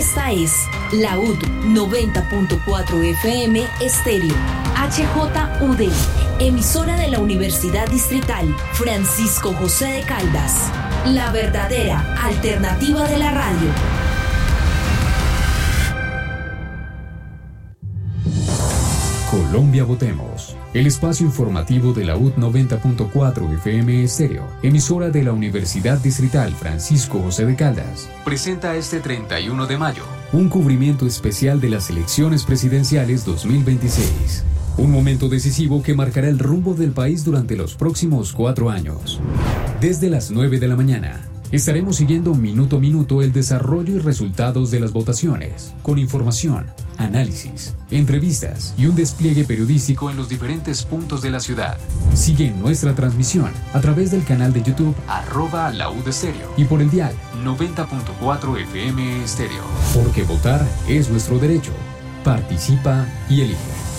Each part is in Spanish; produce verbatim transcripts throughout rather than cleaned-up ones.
Esta es la U D noventa punto cuatro F M Estéreo, H J U D, emisora de la Universidad Distrital Francisco José de Caldas, la verdadera alternativa de la radio. Colombia Votemos, el espacio informativo de la U D noventa punto cuatro F M Estéreo, emisora de la Universidad Distrital Francisco José de Caldas, presenta este treinta y uno de mayo un cubrimiento especial de las elecciones presidenciales dos mil veintiséis. Un momento decisivo que marcará el rumbo del país durante los próximos cuatro años. Desde las nueve de la mañana, estaremos siguiendo minuto a minuto el desarrollo y resultados de las votaciones, con información, análisis, entrevistas y un despliegue periodístico en los diferentes puntos de la ciudad. Sigue nuestra transmisión a través del canal de YouTube arroba la U D Estéreo y por el dial noventa punto cuatro F M Estéreo. Porque votar es nuestro derecho. Participa y elige.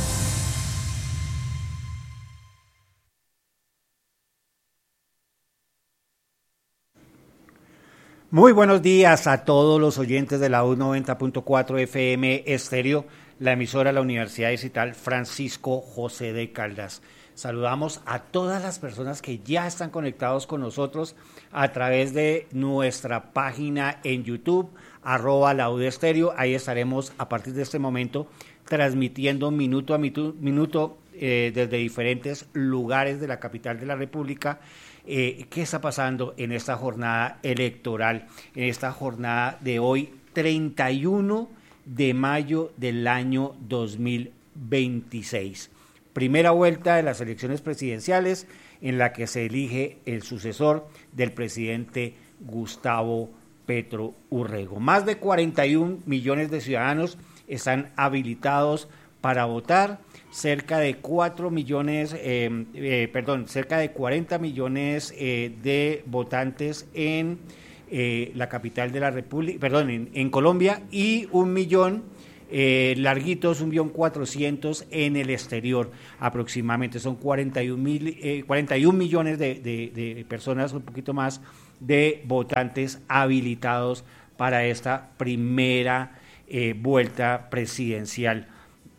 Muy buenos días a todos los oyentes de la U noventa punto cuatro F M Estéreo, la emisora de la Universidad Distrital Francisco José de Caldas. Saludamos a todas las personas que ya están conectados con nosotros a través de nuestra página en YouTube, arroba la U D Estéreo. Ahí estaremos a partir de este momento transmitiendo minuto a minuto, minuto eh, desde diferentes lugares de la capital de la República. Eh, ¿Qué está pasando en esta jornada electoral, en esta jornada de hoy, treinta y uno de mayo del año dos mil veintiséis? Primera vuelta de las elecciones presidenciales en la que se elige el sucesor del presidente Gustavo Petro Urrego. Más de cuarenta y un millones de ciudadanos están habilitados para votar. Cerca de cuatro millones, eh, eh, perdón, cerca de cuarenta millones eh, de votantes en eh, la capital de la República, perdón, en, en Colombia, y un millón eh, larguitos, un millón cuatrocientos en el exterior aproximadamente. Son cuarenta y un mil, eh, cuarenta y un millones de, de, de personas, un poquito más, de votantes habilitados para esta primera eh, vuelta presidencial.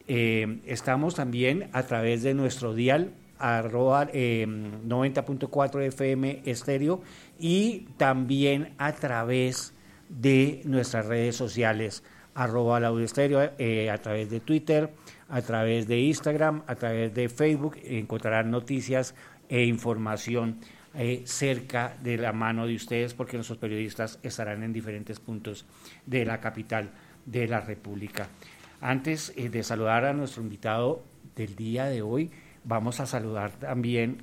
Eh, estamos también a través de nuestro dial arroba eh, noventa punto cuatro F M Estéreo y también a través de nuestras redes sociales arroba la U D Estéreo, eh, a través de Twitter, a través de Instagram, a través de Facebook. Encontrarán noticias e información eh, cerca de la mano de ustedes, porque nuestros periodistas estarán en diferentes puntos de la capital de la República. Antes eh, de saludar a nuestro invitado del día de hoy, vamos a saludar también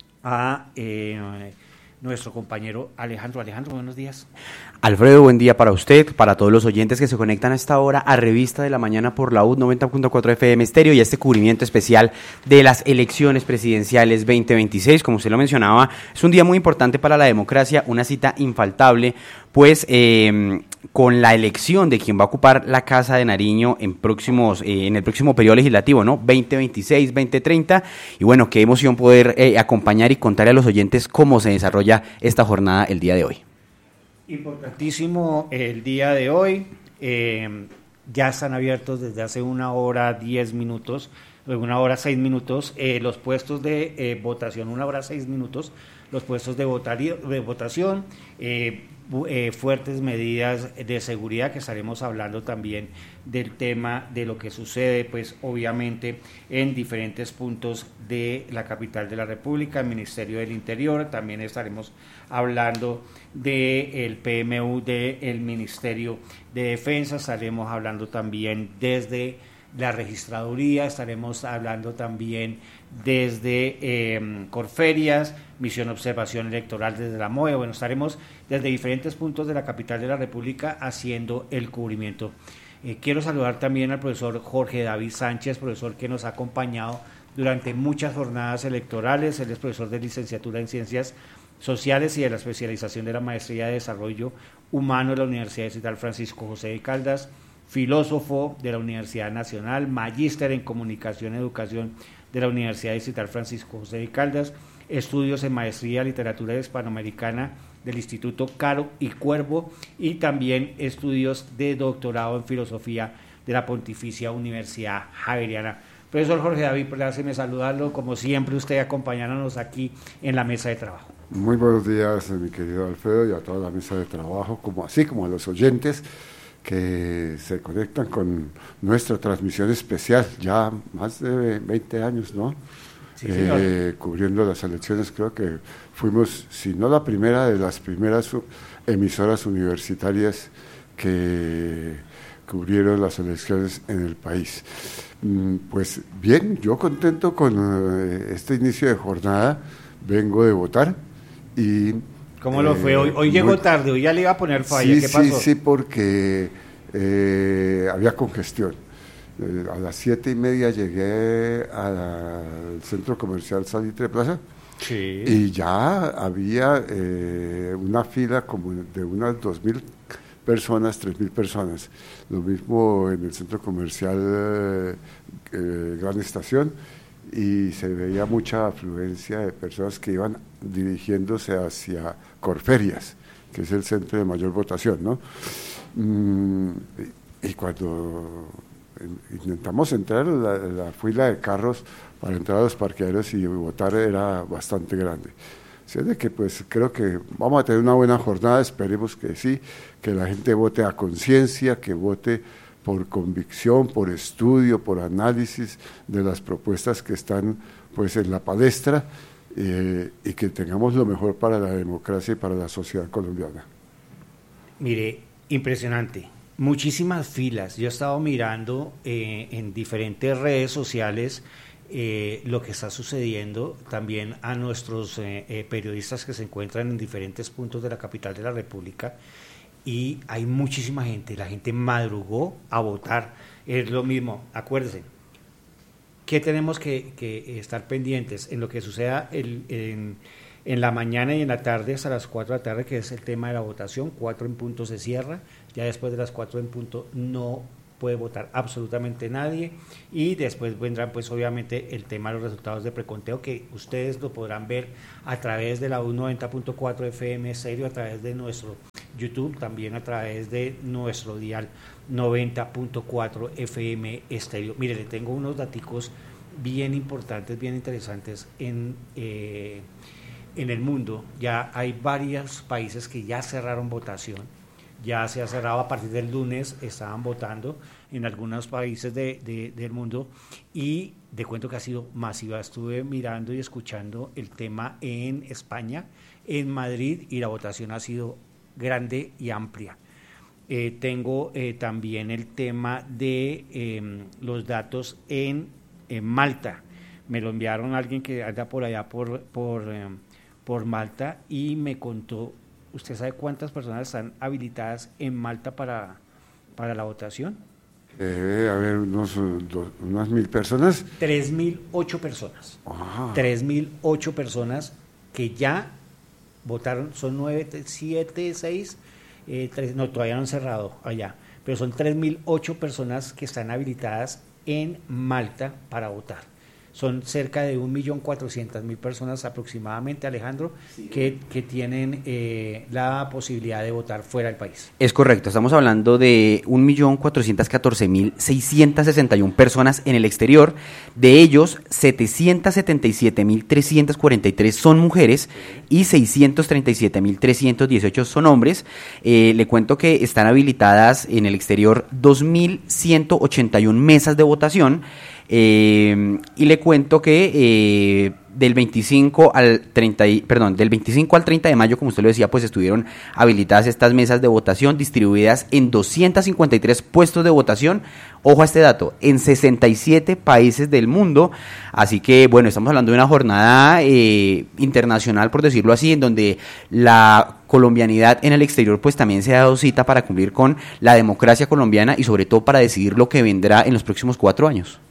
a eh, nuestro compañero Alejandro. Alejandro, buenos días. Alfredo, buen día para usted, para todos los oyentes que se conectan a esta hora a Revista de la Mañana por la U noventa punto cuatro F M Estéreo y a este cubrimiento especial de las elecciones presidenciales veinte veintiséis. Como usted lo mencionaba, es un día muy importante para la democracia, una cita infaltable, pues eh, con la elección de quien va a ocupar la Casa de Nariño en próximos eh, en el próximo periodo legislativo, ¿no? veinte veintiséis, veinte treinta, y bueno, qué emoción poder eh, acompañar y contarle a los oyentes cómo se desarrolla esta jornada el día de hoy. Importantísimo el día de hoy, eh, ya están abiertos desde hace una hora diez minutos, una hora seis minutos, eh, los puestos de eh, votación, una hora seis minutos, los puestos de, votario, de votación, eh, eh, fuertes medidas de seguridad, que estaremos hablando también del tema de lo que sucede, pues obviamente en diferentes puntos de la capital de la República, el Ministerio del Interior. También estaremos hablando del P M U del Ministerio de Defensa, estaremos hablando también desde la registraduría, estaremos hablando también desde eh, Corferias, Misión Observación Electoral desde la M O E. Bueno, estaremos desde diferentes puntos de la capital de la República haciendo el cubrimiento. Eh, quiero saludar también al profesor Jorge David Sánchez, profesor que nos ha acompañado durante muchas jornadas electorales. Él es profesor de licenciatura en Ciencias Sociales y de la especialización de la Maestría de Desarrollo Humano de la Universidad Distrital Francisco José de Caldas, filósofo de la Universidad Nacional, magíster en Comunicación y Educación de la Universidad Distrital Francisco José de Caldas, estudios en Maestría, Literatura Hispanoamericana del Instituto Caro y Cuervo y también estudios de doctorado en filosofía de la Pontificia Universidad Javeriana. Profesor Jorge David, pláceme saludarlo, como siempre usted acompañándonos aquí en la mesa de trabajo. Muy buenos días, mi querido Alfredo, y a toda la mesa de trabajo, como así como a los oyentes que se conectan con nuestra transmisión especial, ya más de veinte años, ¿no? Sí, eh, cubriendo las elecciones. Creo que fuimos, si no la primera, de las primeras emisoras universitarias que cubrieron las elecciones en el país. Pues bien, yo contento con eh, este inicio de jornada, vengo de votar y... ¿Cómo lo fue? Hoy, hoy llegó muy, tarde, hoy ya le iba a poner falla, sí, ¿qué pasó? Sí, sí, porque eh, había congestión. Eh, a las siete y media llegué al centro comercial Salitre Plaza, sí, y ya había eh, una fila como de unas dos mil personas, tres mil personas. Lo mismo en el centro comercial eh, eh, Gran Estación, y se veía mucha afluencia de personas que iban dirigiéndose hacia Corferias, que es el centro de mayor votación, ¿no? Mm, y cuando intentamos entrar, la, la fila de carros para entrar a los parqueaderos y votar era bastante grande. Así de que pues creo que vamos a tener una buena jornada, esperemos que sí, que la gente vote a conciencia, que vote por convicción, por estudio, por análisis de las propuestas que están pues en la palestra, eh, y que tengamos lo mejor para la democracia y para la sociedad colombiana. Mire, impresionante, muchísimas filas. Yo he estado mirando eh, en diferentes redes sociales Eh, lo que está sucediendo, también a nuestros eh, eh, periodistas que se encuentran en diferentes puntos de la capital de la República, y hay muchísima gente, la gente madrugó a votar. Es lo mismo, acuérdense, ¿qué tenemos que, que estar pendientes? En lo que suceda el, en, en la mañana y en la tarde hasta las cuatro de la tarde, que es el tema de la votación. Cuatro en punto se cierra, ya después de las cuatro en punto no puede votar absolutamente nadie, y después vendrán pues obviamente el tema de los resultados de preconteo, que ustedes lo podrán ver a través de la U noventa punto cuatro F M Estéreo, a través de nuestro YouTube, también a través de nuestro dial noventa punto cuatro F M Estéreo. Mire, le tengo unos daticos bien importantes, bien interesantes en, eh, en el mundo. Ya hay varios países que ya cerraron votación. Ya se ha cerrado a partir del lunes, estaban votando en algunos países de, de, del mundo, y de cuento que ha sido masiva. Estuve mirando y escuchando el tema en España, en Madrid, y la votación ha sido grande y amplia. Eh, tengo eh, también el tema de eh, los datos en, en Malta. Me lo enviaron alguien que anda por allá por, por, eh, por Malta, y me contó. ¿Usted sabe cuántas personas están habilitadas en Malta para, para la votación? Eh, a ver, unos, dos, unas mil personas. Tres mil ocho personas. Ah. Tres mil ocho personas que ya votaron. Son nueve, siete, seis, eh, tres, no, todavía no han cerrado allá, pero son tres mil ocho personas que están habilitadas en Malta para votar. Son cerca de un millón cuatrocientas mil personas aproximadamente, Alejandro, sí, que, que tienen eh, la posibilidad de votar fuera del país. Es correcto, estamos hablando de un millón cuatrocientas catorce mil seiscientas sesenta y una personas en el exterior. De ellos, setecientas setenta y siete mil trescientas cuarenta y tres son mujeres y seiscientos treinta y siete mil trescientos dieciocho son hombres. Eh, le cuento que están habilitadas en el exterior dos mil ciento ochenta y una mesas de votación. Eh, y le cuento que eh, del veinticinco al treinta, perdón, del veinticinco al treinta de mayo, como usted lo decía, pues estuvieron habilitadas estas mesas de votación distribuidas en doscientos cincuenta y tres puestos de votación. Ojo a este dato, en sesenta y siete países del mundo. Así que, bueno, estamos hablando de una jornada eh, internacional, por decirlo así, en donde la colombianidad en el exterior pues también se ha dado cita para cumplir con la democracia colombiana y sobre todo para decidir lo que vendrá en los próximos cuatro años.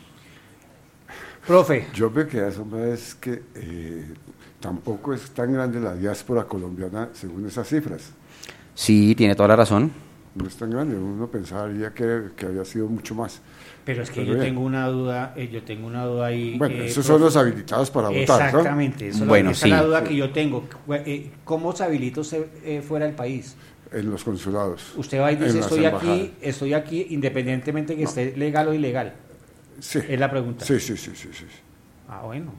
Profe. Yo me quedé asombrado, es que eh, tampoco es tan grande la diáspora colombiana según esas cifras. Sí, tiene toda la razón. no es tan grande, uno pensaría que, que había sido mucho más. Pero es que Pero yo bien. tengo una duda, eh, yo tengo una duda ahí. Bueno, eh, esos profe. son los habilitados para votar, Exactamente, ¿no? Eso bueno, esa sí. es la duda que yo tengo. Eh, ¿Cómo se habilita usted eh, fuera del país? En los consulados. Usted va y dice, estoy aquí, estoy aquí, independientemente que no. esté legal o ilegal. Sí. Es la pregunta. Sí, sí, sí, sí, sí. Ah, bueno.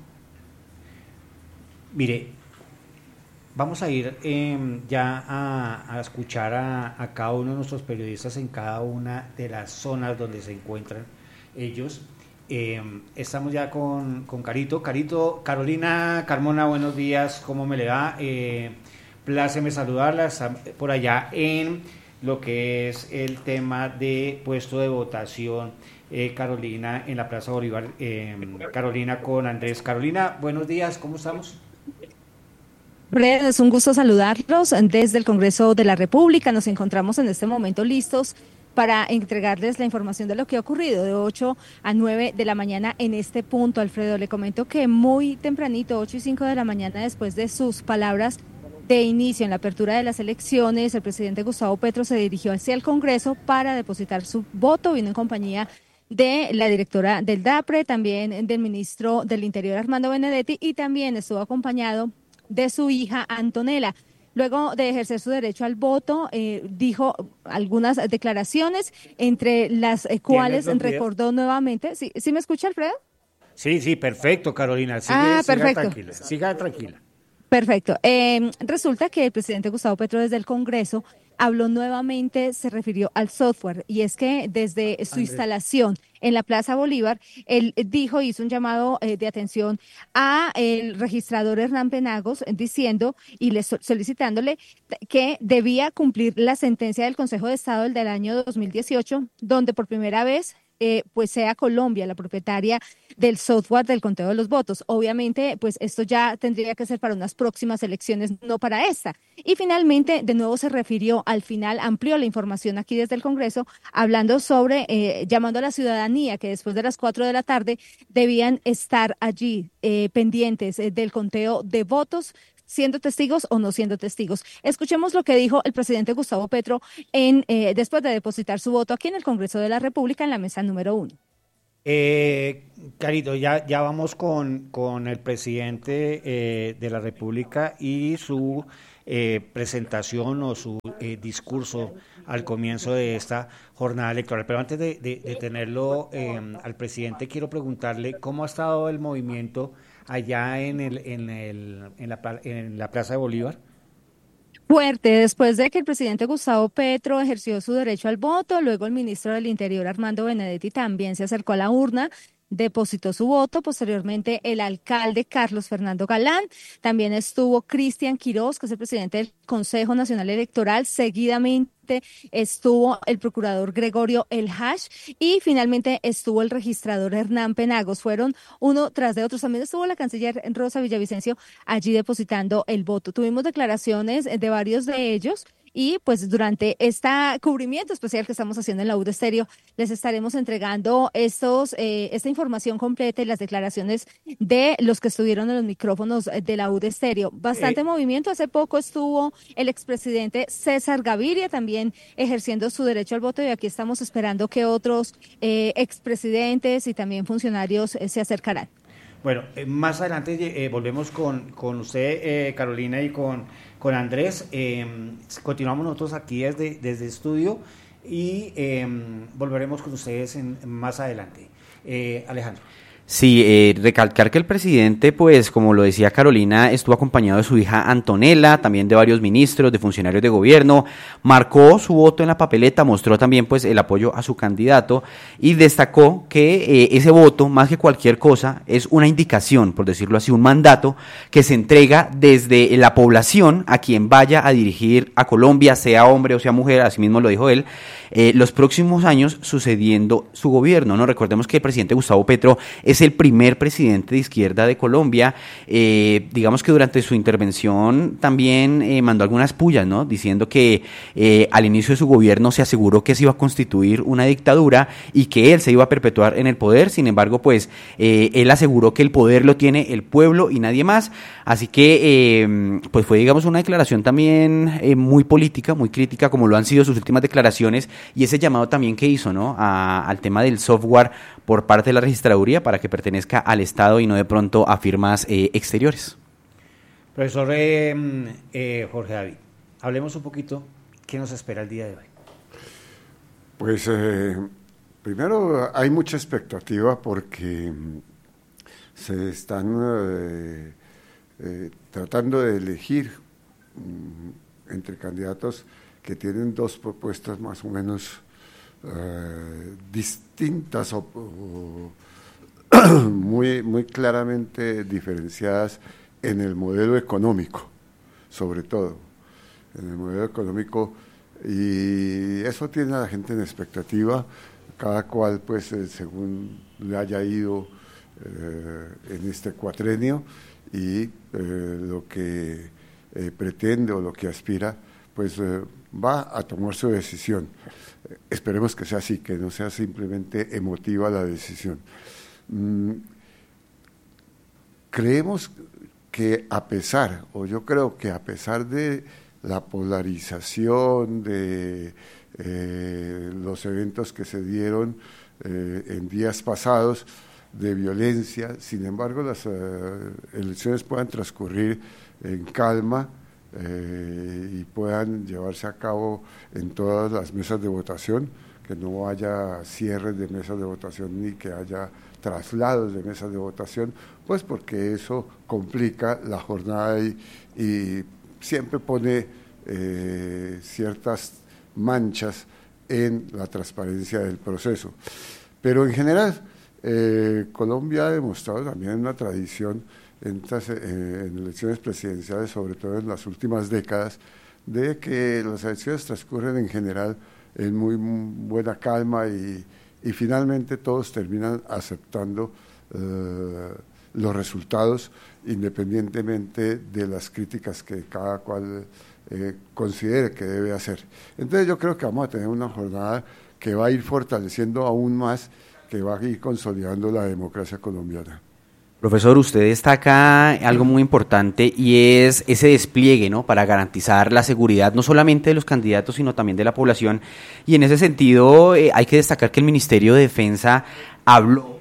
Mire, vamos a ir eh, ya a, a escuchar a, a cada uno de nuestros periodistas en cada una de las zonas donde se encuentran ellos. Eh, estamos ya con, con Carito. Carito, Carolina Carmona, buenos días, ¿cómo me le va? Eh, pláceme saludarlas por allá en lo que es el tema de puesto de votación, eh, Carolina, en la Plaza Bolívar. Eh, Carolina con Andrés. Carolina, buenos días, ¿cómo estamos? Fred, es un gusto saludarlos desde el Congreso de la República. Nos encontramos en este momento listos para entregarles la información de lo que ha ocurrido de ocho a nueve de la mañana en este punto. Alfredo, le comento que muy tempranito, ocho y cinco de la mañana, después de sus palabras de inicio en la apertura de las elecciones, el presidente Gustavo Petro se dirigió hacia el Congreso para depositar su voto. Vino en compañía de la directora del DAPRE, también del ministro del Interior Armando Benedetti, y también estuvo acompañado de su hija Antonella. Luego de ejercer su derecho al voto, eh, dijo algunas declaraciones, entre las eh, cuales recordó nuevamente. ¿Sí, ¿Sí me escucha, Alfredo? Sí, sí, perfecto, Carolina. Sigue, ah, siga perfecto. tranquila. Siga tranquila. Perfecto. Eh, resulta que el presidente Gustavo Petro desde el Congreso habló nuevamente, se refirió al software, y es que desde su Andrés. instalación en la Plaza Bolívar, él dijo, hizo un llamado eh, de atención a el registrador Hernán Penagos, diciendo y le solicitándole que debía cumplir la sentencia del Consejo de Estado del año dos mil dieciocho, donde por primera vez Eh, pues sea Colombia la propietaria del software del conteo de los votos. Obviamente, pues esto ya tendría que ser para unas próximas elecciones, no para esta. Y finalmente, de nuevo se refirió, al final amplió la información aquí desde el Congreso, hablando sobre, eh, llamando a la ciudadanía que después de las cuatro de la tarde debían estar allí eh, pendientes eh, del conteo de votos, siendo testigos o no siendo testigos. Escuchemos lo que dijo el presidente Gustavo Petro en eh, después de depositar su voto aquí en el Congreso de la República en la mesa número uno. Eh, Carito, ya, ya vamos con, con el presidente eh, de la República y su eh, presentación o su eh, discurso al comienzo de esta jornada electoral. Pero antes de, de, de tenerlo eh, al presidente, quiero preguntarle cómo ha estado el movimiento allá en el en el en la en la Plaza de Bolívar. Fuerte, después de que el presidente Gustavo Petro ejerció su derecho al voto, luego el ministro del Interior Armando Benedetti también se acercó a la urna, depositó su voto. Posteriormente el alcalde Carlos Fernando Galán, también estuvo Cristian Quiroz, que es el presidente del Consejo Nacional Electoral, seguidamente estuvo el procurador Gregorio El Hash y finalmente estuvo el registrador Hernán Penagos. Fueron uno tras de otros. También estuvo la canciller Rosa Villavicencio allí depositando el voto. Tuvimos declaraciones de varios de ellos. Y pues durante este cubrimiento especial que estamos haciendo en la U D Estéreo, les estaremos entregando estos eh, esta información completa y las declaraciones de los que estuvieron en los micrófonos de la U D Estéreo. Bastante eh. movimiento. Hace poco estuvo el expresidente César Gaviria también ejerciendo su derecho al voto, y aquí estamos esperando que otros eh, expresidentes y también funcionarios eh, se acercarán. Bueno, eh, más adelante eh, volvemos con, con usted, eh, Carolina, y con, con Andrés. Eh, continuamos nosotros aquí desde, desde el estudio y eh, volveremos con ustedes en, más adelante. Eh, Alejandro. Sí, eh, recalcar que el presidente, pues, como lo decía Carolina, estuvo acompañado de su hija Antonella, también de varios ministros, de funcionarios de gobierno, marcó su voto en la papeleta, mostró también, pues, el apoyo a su candidato y destacó que eh, ese voto, más que cualquier cosa, es una indicación, por decirlo así, un mandato que se entrega desde la población a quien vaya a dirigir a Colombia, sea hombre o sea mujer, así mismo lo dijo él, eh, los próximos años sucediendo su gobierno, ¿no? Recordemos que el presidente Gustavo Petro es es el primer presidente de izquierda de Colombia. Eh, digamos que durante su intervención también eh, mandó algunas pullas, ¿no? Diciendo que eh, al inicio de su gobierno se aseguró que se iba a constituir una dictadura y que él se iba a perpetuar en el poder. Sin embargo, pues eh, él aseguró que el poder lo tiene el pueblo y nadie más. Así que eh, pues fue, digamos, una declaración también eh, muy política, muy crítica, como lo han sido sus últimas declaraciones, y ese llamado también que hizo, ¿no? A, al tema del software por parte de la registraduría para que pertenezca al Estado y no de pronto a firmas eh, exteriores. Profesor eh, eh, Jorge David, hablemos un poquito, ¿qué nos espera el día de hoy? Pues eh, primero hay mucha expectativa porque se están eh, eh, tratando de elegir um, entre candidatos que tienen dos propuestas más o menos eh, distintas o, o muy, muy claramente diferenciadas en el modelo económico, sobre todo, en el modelo económico, y eso tiene a la gente en expectativa, cada cual pues eh, según le haya ido eh, en este cuatrenio y eh, lo que eh, pretende o lo que aspira, pues eh, va a tomar su decisión. Eh, esperemos que sea así, que no sea simplemente emotiva la decisión. Mm, creemos que a pesar, o yo creo que a pesar de la polarización de eh, los eventos que se dieron eh, en días pasados de violencia, sin embargo las eh, elecciones puedan transcurrir en calma eh, y puedan llevarse a cabo en todas las mesas de votación, que no haya cierres de mesas de votación ni que haya traslados de mesas de votación, pues porque eso complica la jornada y, y siempre pone eh, ciertas manchas en la transparencia del proceso. Pero en general, eh, Colombia ha demostrado también una tradición en, estas, eh, en elecciones presidenciales, sobre todo en las últimas décadas, de que las elecciones transcurren en general en muy buena calma y, y finalmente todos terminan aceptando eh, los resultados independientemente de las críticas que cada cual eh, considere que debe hacer. Entonces yo creo que vamos a tener una jornada que va a ir fortaleciendo aún más, que va a ir consolidando la democracia colombiana. Profesor, usted destaca algo muy importante y es ese despliegue, ¿no?, para garantizar la seguridad no solamente de los candidatos, sino también de la población. Y en ese sentido eh, hay que destacar que el Ministerio de Defensa habló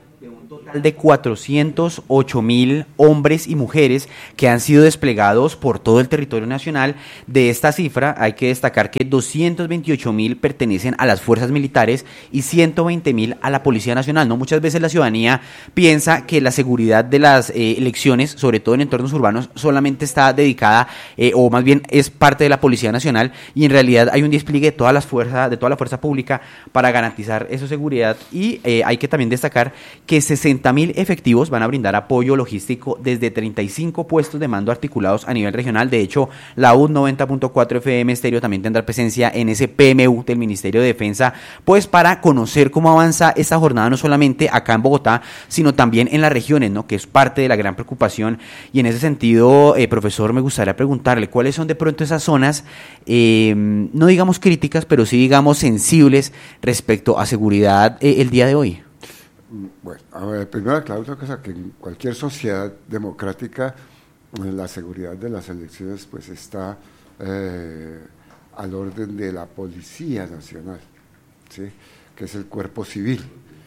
de cuatrocientos ocho mil hombres y mujeres que han sido desplegados por todo el territorio nacional. De esta cifra hay que destacar que doscientos veintiocho mil pertenecen a las fuerzas militares y ciento veinte mil a la Policía Nacional, ¿no? Muchas veces la ciudadanía piensa que la seguridad de las eh, elecciones, sobre todo en entornos urbanos, solamente está dedicada eh, o más bien es parte de la Policía Nacional, y en realidad hay un despliegue de todas las fuerzas, de toda la fuerza pública para garantizar esa seguridad. Y eh, hay que también destacar que sesenta mil efectivos van a brindar apoyo logístico desde treinta y cinco puestos de mando articulados a nivel regional. De hecho, la U noventa punto cuatro F M Estéreo también tendrá presencia en ese P M U del Ministerio de Defensa, pues para conocer cómo avanza esta jornada, no solamente acá en Bogotá, sino también en las regiones, ¿no?, que es parte de la gran preocupación. Y en ese sentido, eh, profesor, me gustaría preguntarle cuáles son de pronto esas zonas, eh, no digamos críticas, pero sí digamos sensibles respecto a seguridad eh, el día de hoy. Bueno, a ver, primero aclaro otra cosa, que en cualquier sociedad democrática la seguridad de las elecciones pues está eh, al orden de la Policía Nacional, ¿sí?, que es el cuerpo civil,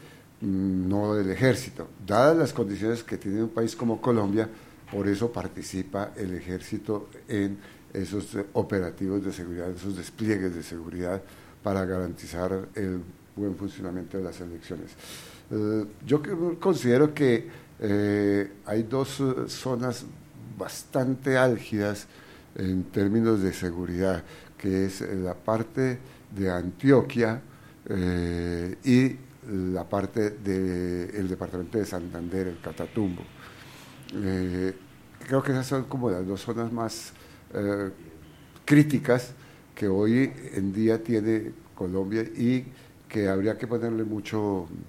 no del ejército. Dadas las condiciones que tiene un país como Colombia, por eso participa el ejército en esos operativos de seguridad, esos despliegues de seguridad para garantizar el buen funcionamiento de las elecciones. Uh, yo considero que eh, hay dos uh, zonas bastante álgidas en términos de seguridad, que es la parte de Antioquia eh, y la parte del departamento de Santander, el Catatumbo. Eh, creo que esas son como las dos zonas más eh, críticas que hoy en día tiene Colombia y que habría que ponerle mucho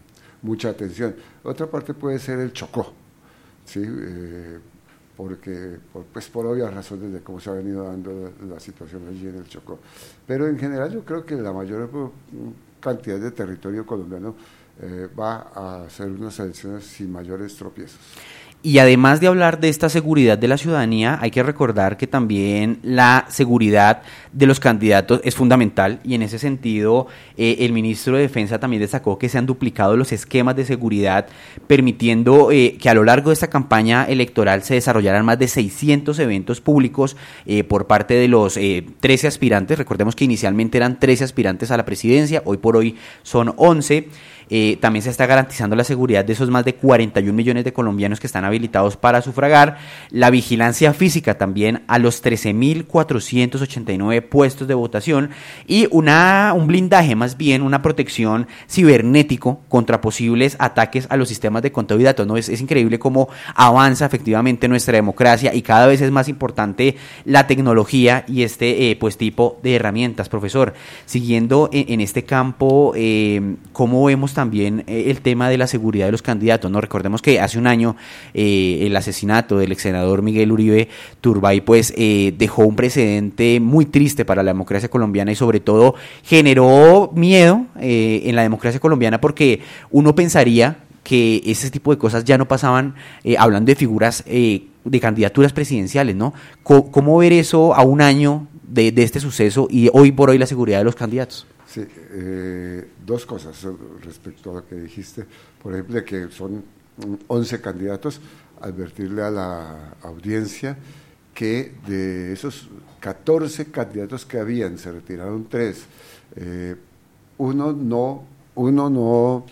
mucha atención. Otra parte puede ser el Chocó, ¿sí? Eh, porque por, pues por obvias razones de cómo se ha venido dando la, la situación allí en el Chocó. Pero en general yo creo que la mayor cantidad de territorio colombiano eh, va a ser unas elecciones sin mayores tropiezos. Y además de hablar de esta seguridad de la ciudadanía, hay que recordar que también la seguridad de los candidatos es fundamental, y en ese sentido eh, el ministro de Defensa también destacó que se han duplicado los esquemas de seguridad, permitiendo eh, que a lo largo de esta campaña electoral se desarrollaran más de seiscientos eventos públicos eh, por parte de los eh, trece aspirantes. Recordemos que inicialmente eran trece aspirantes a la presidencia, hoy por hoy son once. Eh, también se está garantizando la seguridad de esos más de cuarenta y un millones de colombianos que están habilitados para sufragar, la vigilancia física también a los trece mil cuatrocientos ochenta y nueve puestos de votación, y una, un blindaje, más bien una protección cibernético contra posibles ataques a los sistemas de conteo y datos, ¿no? Es, es increíble cómo avanza efectivamente nuestra democracia, y cada vez es más importante la tecnología y este eh, pues tipo de herramientas. Profesor, siguiendo en, en este campo, eh, ¿cómo vemos también eh, el tema de la seguridad de los candidatos? No recordemos que hace un año eh, el asesinato del ex senador Miguel Uribe Turbay pues eh, dejó un precedente muy triste para la democracia colombiana, y sobre todo generó miedo eh, en la democracia colombiana, porque uno pensaría que ese tipo de cosas ya no pasaban, eh, hablando de figuras eh, de candidaturas presidenciales, ¿no? ¿Cómo, cómo ver eso a un año de, de este suceso y hoy por hoy la seguridad de los candidatos? Sí, eh, dos cosas respecto a lo que dijiste. Por ejemplo, que son once candidatos, advertirle a la audiencia que de esos catorce candidatos que habían, se retiraron tres. Eh, uno no, uno no,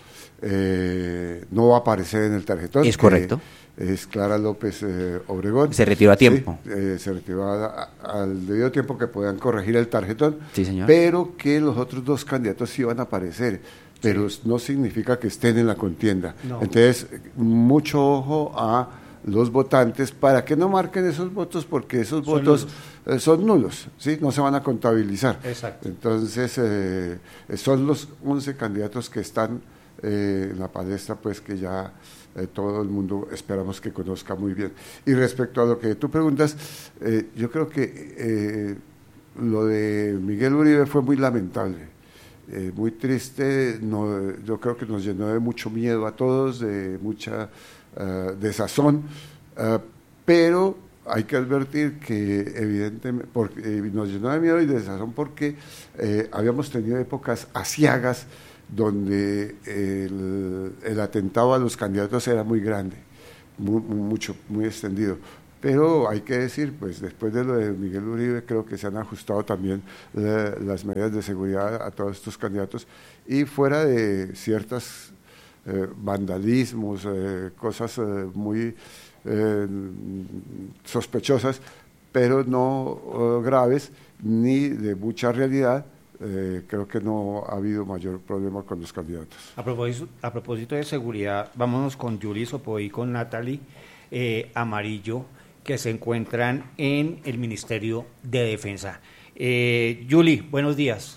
eh, no va a aparecer en el tarjetón. Es correcto. Es Clara López eh, Obregón. Se retiró a tiempo. Sí, eh, se retiró a, a, al debido tiempo que puedan corregir el tarjetón. Sí, señor. Pero que los otros dos candidatos sí van a aparecer, pero sí, no significa que estén en la contienda. No. Entonces, mucho ojo a los votantes para que no marquen esos votos, porque esos son votos nulos. Eh, son nulos, ¿sí? No se van a contabilizar. Exacto. Entonces, eh, son los once candidatos que están eh, en la palestra, pues que ya eh, todo el mundo esperamos que conozca muy bien. Y respecto a lo que tú preguntas, eh, yo creo que eh, lo de Miguel Uribe fue muy lamentable, eh, muy triste. No, yo creo que nos llenó de mucho miedo a todos, de mucha uh, desazón, uh, pero hay que advertir que evidentemente porque, eh, nos llenó de miedo y de desazón porque eh, habíamos tenido épocas aciagas donde el, el atentado a los candidatos era muy grande, muy, mucho, muy extendido. Pero hay que decir, pues después de lo de Miguel Uribe, creo que se han ajustado también la, las medidas de seguridad a todos estos candidatos, y fuera de ciertos eh, vandalismos, eh, cosas eh, muy eh, sospechosas, pero no eh, graves, ni de mucha realidad, Eh, creo que no ha habido mayor problema con los candidatos. A propósito, a propósito de seguridad, vámonos con Yuli Sopoy y con Natalie eh, Amarillo, que se encuentran en el Ministerio de Defensa. Eh, Yuli, buenos días.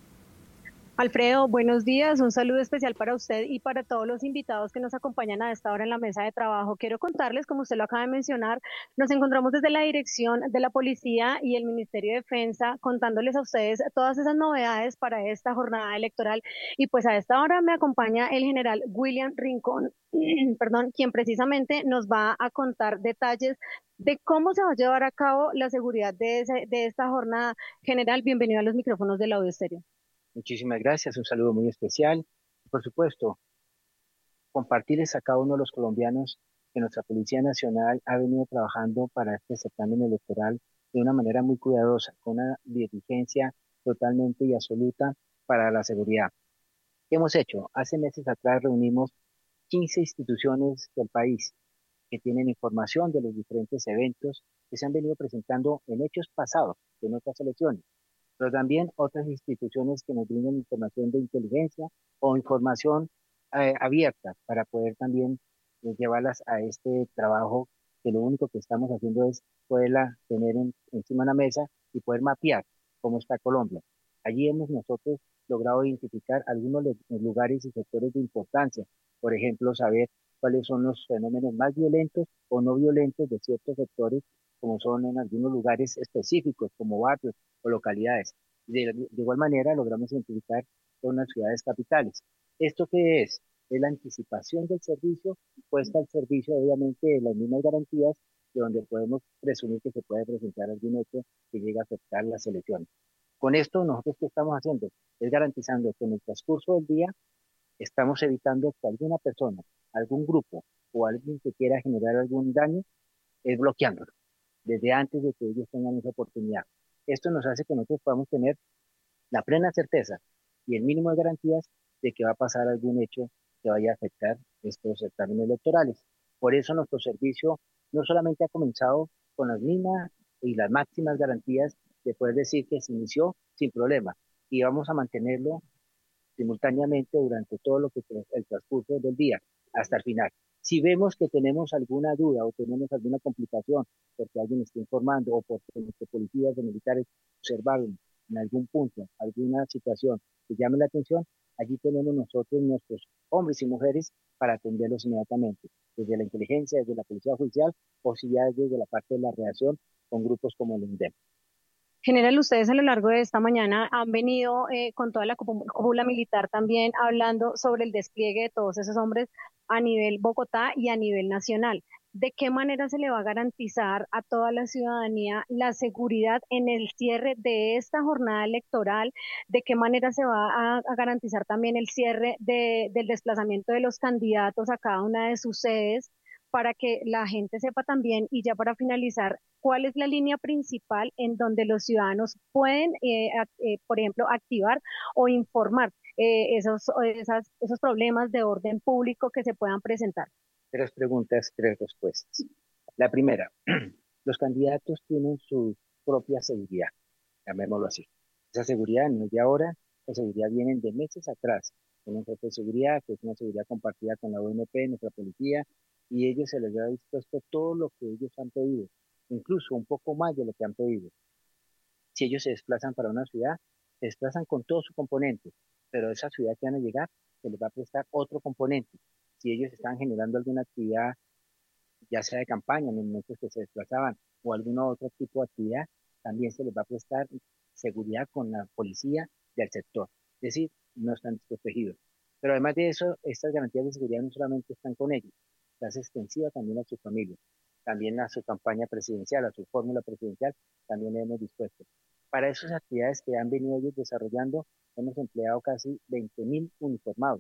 Alfredo, buenos días, un saludo especial para usted y para todos los invitados que nos acompañan a esta hora en la mesa de trabajo. Quiero contarles, como usted lo acaba de mencionar, nos encontramos desde la Dirección de la Policía y el Ministerio de Defensa contándoles a ustedes todas esas novedades para esta jornada electoral, y pues a esta hora me acompaña el general William Rincón, perdón, quien precisamente nos va a contar detalles de cómo se va a llevar a cabo la seguridad de, ese, de esta jornada. General, bienvenido a los micrófonos de Audio Estéreo. Muchísimas gracias, un saludo muy especial. Por supuesto, compartirles a cada uno de los colombianos que nuestra Policía Nacional ha venido trabajando para este certamen electoral de una manera muy cuidadosa, con una diligencia totalmente y absoluta para la seguridad. ¿Qué hemos hecho? Hace meses atrás reunimos quince instituciones del país que tienen información de los diferentes eventos que se han venido presentando en hechos pasados de nuestras elecciones, pero también otras instituciones que nos brindan información de inteligencia o información eh, abierta para poder también eh, llevarlas a este trabajo, que lo único que estamos haciendo es poderla tener en, encima de la mesa y poder mapear cómo está Colombia. Allí hemos nosotros logrado identificar algunos lugares y sectores de importancia Por ejemplo, saber cuáles son los fenómenos más violentos o no violentos de ciertos sectores, como son en algunos lugares específicos, como barrios o localidades. De, de igual manera, logramos identificar con las ciudades capitales. ¿Esto qué es? Es la anticipación del servicio, puesta al servicio, obviamente, de las mismas garantías, de donde podemos presumir que se puede presentar algún hecho que llegue a afectar las elecciones. Con esto, nosotros, ¿qué estamos haciendo? Es garantizando que en el transcurso del día estamos evitando que alguna persona, algún grupo o alguien que quiera generar algún daño, es bloqueándolo desde antes de que ellos tengan esa oportunidad. Esto nos hace que nosotros podamos tener la plena certeza y el mínimo de garantías de que va a pasar algún hecho que vaya a afectar estos certámenes electorales. Por eso nuestro servicio no solamente ha comenzado con las mismas y las máximas garantías de poder decir que se inició sin problema, y vamos a mantenerlo simultáneamente durante todo lo que el transcurso del día hasta el final. Si vemos que tenemos alguna duda o tenemos alguna complicación porque alguien está informando o porque nuestros policías o militares observaron en algún punto alguna situación que llame la atención, allí tenemos nosotros nuestros hombres y mujeres para atenderlos inmediatamente, desde la inteligencia, desde la policía judicial o si ya desde la parte de la reacción con grupos como el INDEM. General, ustedes a lo largo de esta mañana han venido eh, con toda la cúpula militar también hablando sobre el despliegue de todos esos hombres a nivel Bogotá y a nivel nacional. ¿De qué manera se le va a garantizar a toda la ciudadanía la seguridad en el cierre de esta jornada electoral? ¿De qué manera se va a, a garantizar también el cierre de, del desplazamiento de los candidatos a cada una de sus sedes? Para que la gente sepa también, y ya para finalizar, cuál es la línea principal en donde los ciudadanos pueden, eh, eh, por ejemplo, activar o informar eh, esos, esas, esos problemas de orden público que se puedan presentar. Tres preguntas, tres respuestas. La primera, los candidatos tienen su propia seguridad, llamémoslo así. Esa seguridad no es de ahora, esa seguridad viene de meses atrás. Tienen un jefe de seguridad, que es una seguridad compartida con la O M P, nuestra policía, y ellos se les ha dispuesto todo lo que ellos han pedido, incluso un poco más de lo que han pedido. Si ellos se desplazan para una ciudad, se desplazan con todo su componente, pero a esa ciudad que van a llegar se les va a prestar otro componente. Si ellos están generando alguna actividad, ya sea de campaña en el momento que se desplazaban, o alguna otro tipo de actividad, también se les va a prestar seguridad con la policía del sector. Es decir, no están desprotegidos. Pero además de eso, estas garantías de seguridad no solamente están con ellos, se hace extensiva también a su familia, también a su campaña presidencial, a su fórmula presidencial, también le hemos dispuesto. Para esas actividades que han venido ellos desarrollando, hemos empleado casi veinte mil uniformados,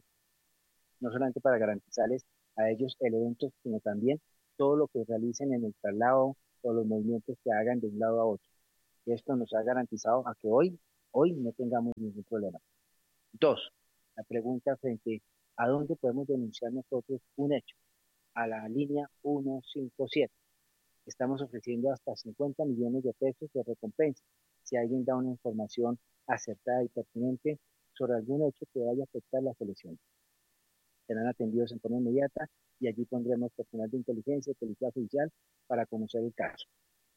no solamente para garantizarles a ellos el evento, sino también todo lo que realicen en el traslado o los movimientos que hagan de un lado a otro. Y esto nos ha garantizado a que hoy, hoy no tengamos ningún problema. Dos, la pregunta frente a dónde podemos denunciar nosotros un hecho. A la línea ciento cincuenta y siete. Estamos ofreciendo hasta cincuenta millones de pesos de recompensa si alguien da una información acertada y pertinente sobre algún hecho que vaya a afectar las elecciones. Serán atendidos en forma inmediata y allí pondremos personal de inteligencia y policía judicial para conocer el caso.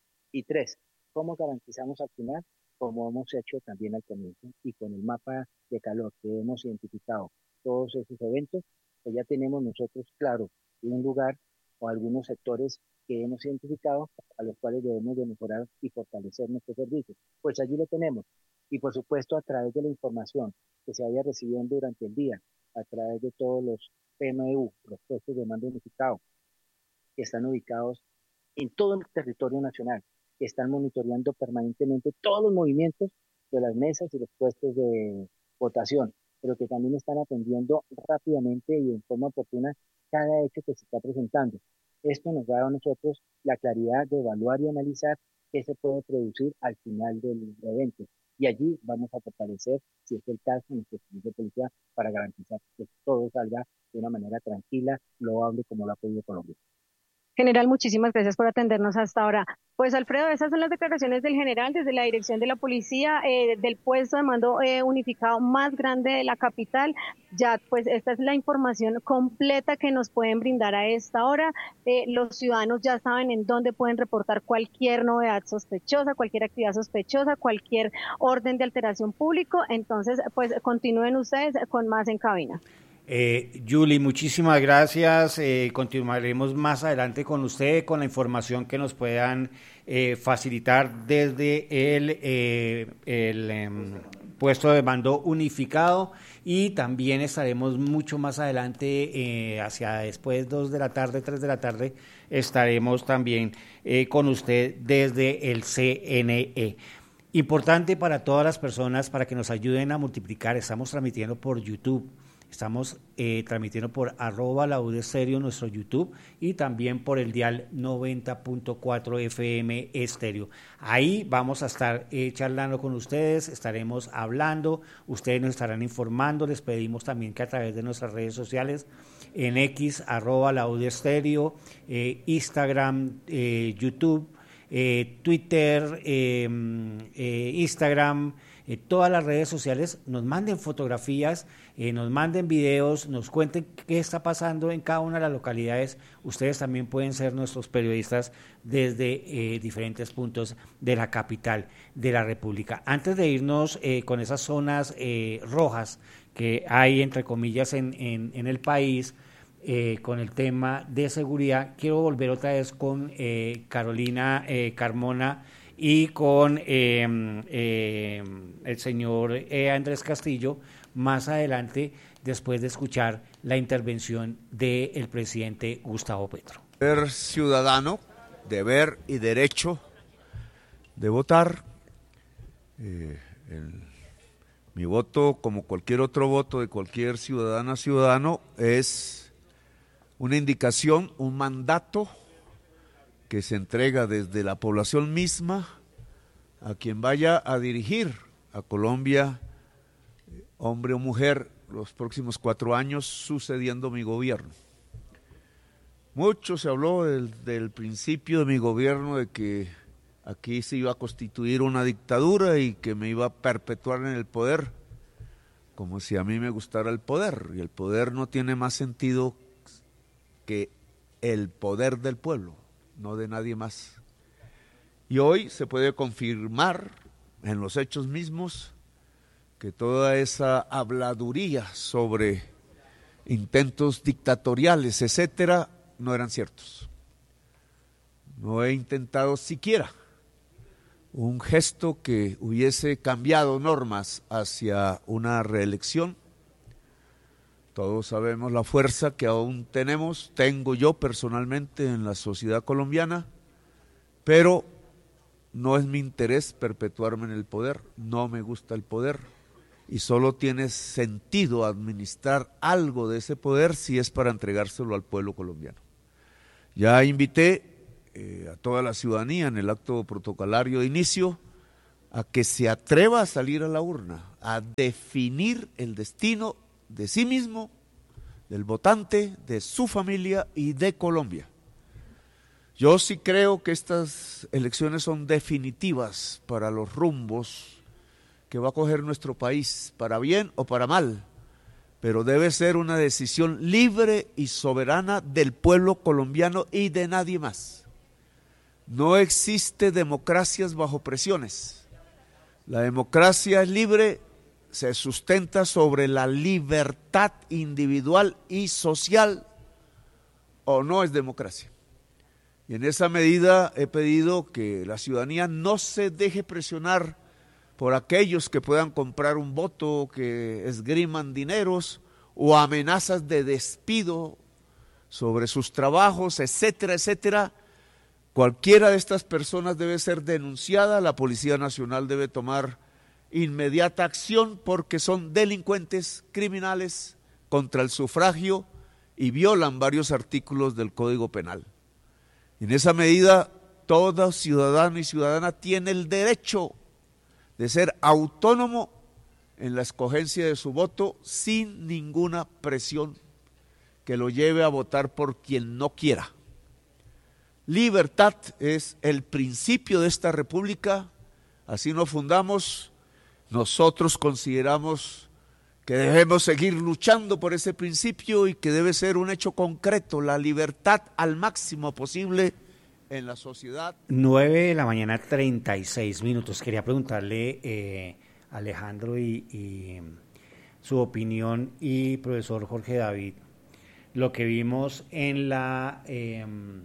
Y tres, ¿cómo garantizamos al final? Como hemos hecho también al comienzo y con el mapa de calor que hemos identificado todos esos eventos, pues ya tenemos nosotros claro un lugar o algunos sectores que hemos identificado a los cuales debemos de mejorar y fortalecer nuestros servicios. Pues allí lo tenemos. Y por supuesto a través de la información que se vaya recibiendo durante el día, a través de todos los P M U, los puestos de mando unificado, que están ubicados en todo el territorio nacional, que están monitoreando permanentemente todos los movimientos de las mesas y los puestos de votación, pero que también están atendiendo rápidamente y en forma oportuna cada hecho que se está presentando. Esto nos da a nosotros la claridad de evaluar y analizar qué se puede producir al final del evento. Y allí vamos a fortalecer, si es el caso, nuestro servicio de policía para garantizar que todo salga de una manera tranquila, loable, como lo ha pedido Colombia. General, muchísimas gracias por atendernos hasta ahora. Pues Alfredo, esas son las declaraciones del general desde la dirección de la policía, eh, del puesto de mando eh, unificado más grande de la capital. Ya, pues esta es la información completa que nos pueden brindar a esta hora. Eh, los ciudadanos ya saben en dónde pueden reportar cualquier novedad sospechosa, cualquier actividad sospechosa, cualquier orden de alteración público. Entonces, pues continúen ustedes con más en cabina. Eh, Julie, muchísimas gracias. Eh, continuaremos más adelante con usted, con la información que nos puedan eh, facilitar desde el, eh, el eh, puesto de mando unificado, y también estaremos mucho más adelante, eh, hacia después dos de la tarde, tres de la tarde, estaremos también eh, con usted desde el C N E. Importante para todas las personas, para que nos ayuden a multiplicar, estamos transmitiendo por YouTube. Estamos eh, transmitiendo por arroba la U de Estéreo, nuestro YouTube, y también por el dial noventa punto cuatro F M Estéreo. Ahí vamos a estar eh, charlando con ustedes, estaremos hablando, ustedes nos estarán informando. Les pedimos también que a través de nuestras redes sociales, en X, arroba la U de Estéreo, eh, Instagram, eh, YouTube, eh, Twitter, eh, eh, Instagram, eh, todas las redes sociales, nos manden fotografías, eh, nos manden videos, nos cuenten qué está pasando en cada una de las localidades. Ustedes también pueden ser nuestros periodistas desde eh, diferentes puntos de la capital de la República. Antes de irnos eh, con esas zonas eh, rojas que hay, entre comillas, en, en, en el país, Eh, con el tema de seguridad, quiero volver otra vez con eh, Carolina eh, Carmona y con eh, eh, el señor eh, Andrés Castillo más adelante, después de escuchar la intervención del presidente Gustavo Petro. Ser ciudadano, deber y derecho de votar. Eh, el, mi voto, como cualquier otro voto de cualquier ciudadana ciudadano, es una indicación, un mandato que se entrega desde la población misma a quien vaya a dirigir a Colombia, hombre o mujer, los próximos cuatro años sucediendo mi gobierno. Mucho se habló del, del principio de mi gobierno, de que aquí se iba a constituir una dictadura y que me iba a perpetuar en el poder, como si a mí me gustara el poder, y el poder no tiene más sentido que el poder del pueblo, no de nadie más. Y hoy se puede confirmar en los hechos mismos que toda esa habladuría sobre intentos dictatoriales, etcétera, no eran ciertos. No he intentado siquiera un gesto que hubiese cambiado normas hacia una reelección. Todos sabemos la fuerza que aún tenemos, tengo yo personalmente en la sociedad colombiana, pero no es mi interés perpetuarme en el poder, no me gusta el poder, y solo tiene sentido administrar algo de ese poder si es para entregárselo al pueblo colombiano. Ya invité eh, a toda la ciudadanía en el acto protocolario de inicio a que se atreva a salir a la urna, a definir el destino de sí mismo, del votante, de su familia y de Colombia. Yo sí creo que estas elecciones son definitivas para los rumbos que va a coger nuestro país, para bien o para mal, pero debe ser una decisión libre y soberana del pueblo colombiano y de nadie más. No existe democracias bajo presiones. La democracia es libre, se sustenta sobre la libertad individual y social, o no es democracia. Y en esa medida he pedido que la ciudadanía no se deje presionar por aquellos que puedan comprar un voto, que esgriman dineros o amenazas de despido sobre sus trabajos, etcétera, etcétera. Cualquiera de estas personas debe ser denunciada, la Policía Nacional debe tomar inmediata acción porque son delincuentes criminales contra el sufragio y violan varios artículos del Código Penal. En esa medida, todo ciudadano y ciudadana tiene el derecho de ser autónomo en la escogencia de su voto sin ninguna presión que lo lleve a votar por quien no quiera. Libertad es el principio de esta república, así nos fundamos. Nosotros consideramos que debemos seguir luchando por ese principio y que debe ser un hecho concreto, la libertad al máximo posible en la sociedad. nueve de la mañana, treinta y seis minutos. Quería preguntarle, eh, Alejandro y, y su opinión y profesor Jorge David, lo que vimos en la eh,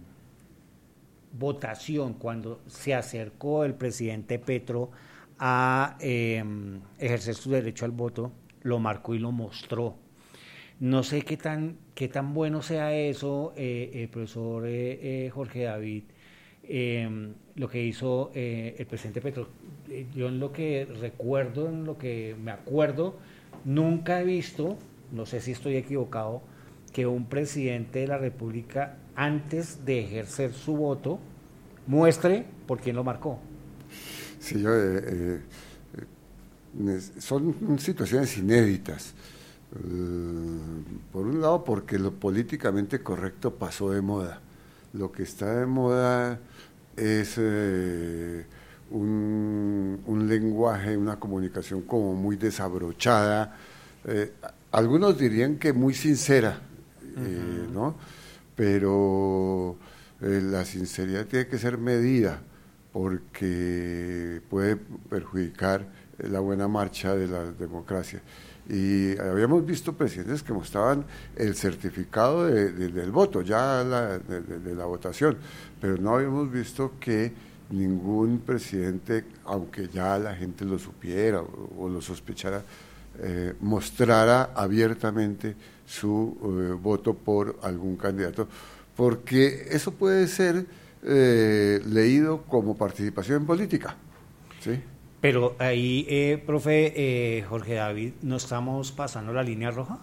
votación cuando se acercó el presidente Petro a eh, ejercer su derecho al voto, lo marcó y lo mostró. No sé qué tan, qué tan bueno sea eso, eh, eh, profesor eh, eh, Jorge David, eh, lo que hizo eh, el presidente Petro. Eh, yo en lo que recuerdo, en lo que me acuerdo, nunca he visto, no sé si estoy equivocado, que un presidente de la República, antes de ejercer su voto, muestre por quién lo marcó. Sí, yo, eh, eh, son situaciones inéditas. Uh, por un lado, porque lo políticamente correcto pasó de moda. Lo que está de moda es eh, un, un lenguaje, una comunicación como muy desabrochada, eh, algunos dirían que muy sincera, eh, uh-huh. ¿no? Pero eh, la sinceridad tiene que ser medida, porque puede perjudicar la buena marcha de la democracia. Y habíamos visto presidentes que mostraban el certificado de, de, del voto, ya la, de, de, de la votación, pero no habíamos visto que ningún presidente, aunque ya la gente lo supiera o, o lo sospechara, eh, mostrara abiertamente su eh, voto por algún candidato, porque eso puede ser eh, leído como participación en política, ¿sí? Pero ahí, eh, profe eh, Jorge David, ¿no estamos pasando la línea roja?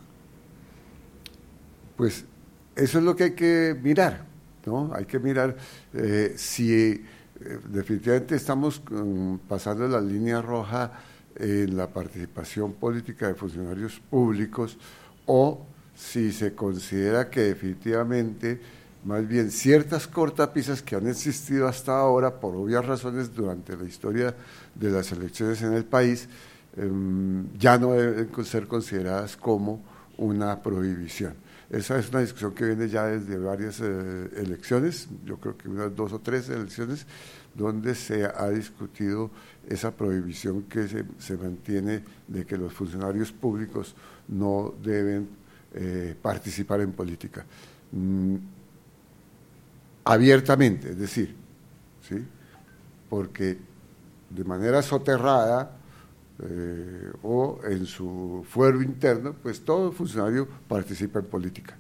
Pues eso es lo que hay que mirar, ¿no? Hay que mirar eh, si eh, definitivamente estamos um, pasando la línea roja en la participación política de funcionarios públicos, o si se considera que definitivamente más bien ciertas cortapisas que han existido hasta ahora por obvias razones durante la historia de las elecciones en el país eh, ya no deben ser consideradas como una prohibición. Esa es una discusión que viene ya desde varias eh, elecciones, yo creo que unas dos o tres elecciones, donde se ha discutido esa prohibición que se, se mantiene de que los funcionarios públicos no deben eh, participar en política. Mm, abiertamente, es decir, ¿sí? Porque de manera soterrada eh, o en su fuero interno, pues todo funcionario participa en política.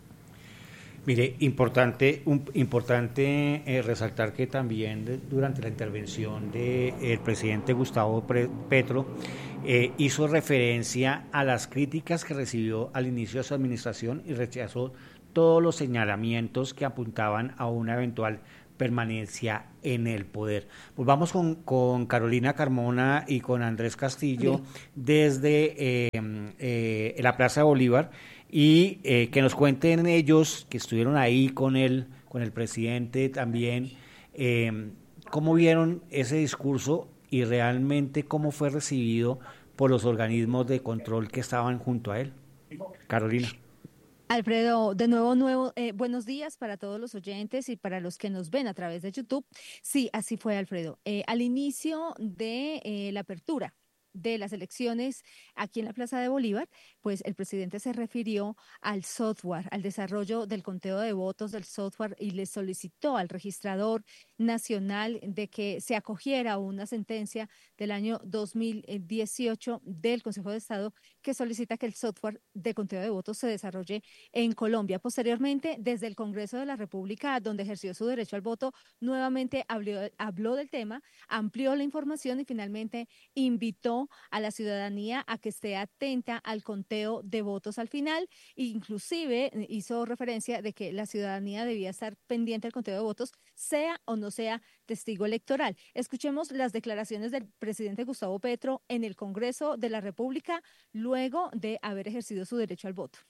Mire, importante, un, importante eh, resaltar que también de, durante la intervención del de, presidente Gustavo Petro eh, hizo referencia a las críticas que recibió al inicio de su administración y rechazó todos los señalamientos que apuntaban a una eventual permanencia en el poder. Pues vamos con, con Carolina Carmona y con Andrés Castillo sí. desde eh, eh, la Plaza de Bolívar y eh, que nos cuenten ellos que estuvieron ahí con él, con el presidente también, eh, cómo vieron ese discurso y realmente cómo fue recibido por los organismos de control que estaban junto a él. Carolina. Alfredo, de nuevo, nuevo eh, buenos días para todos los oyentes y para los que nos ven a través de YouTube. Sí, así fue, Alfredo. Eh, al inicio de eh, la apertura de las elecciones aquí en la Plaza de Bolívar, pues el presidente se refirió al software, al desarrollo del conteo de votos del software y le solicitó al registrador nacional de que se acogiera a una sentencia del año dos mil dieciocho del Consejo de Estado que solicita que el software de conteo de votos se desarrolle en Colombia. Posteriormente, desde el Congreso de la República, donde ejerció su derecho al voto, nuevamente habló, habló del tema, amplió la información y finalmente invitó a la ciudadanía a que esté atenta al conteo de votos al final, inclusive hizo referencia de que la ciudadanía debía estar pendiente del conteo de votos, sea o no sea testigo electoral. Escuchemos las declaraciones del presidente Gustavo Petro en el Congreso de la República luego de haber ejercido su derecho al voto.